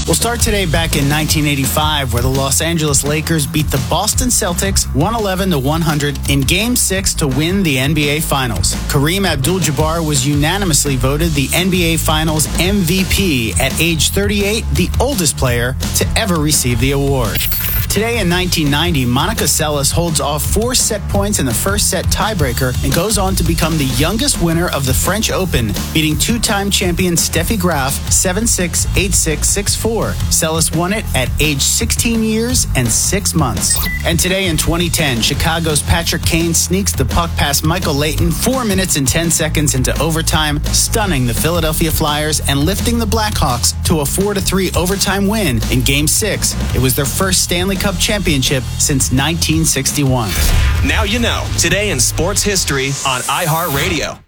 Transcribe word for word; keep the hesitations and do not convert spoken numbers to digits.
We'll start today back in nineteen eighty-five, where the Los Angeles Lakers beat the Boston Celtics one eleven to one hundred in Game six to win the N B A Finals. Kareem Abdul-Jabbar was unanimously voted the N B A Finals M V P at age thirty-eight, the oldest player to ever receive the award. Today in nineteen ninety, Monica Seles holds off four set points in the first set tiebreaker and goes on to become the youngest winner of the French Open, beating two-time champion Steffi Graf seven six, eight six, six four. Seles won it at age sixteen years and six months. And today in twenty ten, Chicago's Patrick Kane sneaks the puck past Michael Leighton four minutes and ten seconds into overtime, stunning the Philadelphia Flyers and lifting the Blackhawks to a four to three overtime win in Game six. It was their first Stanley Cup championship since nineteen sixty-one. Now you know. Today in sports history on iHeartRadio.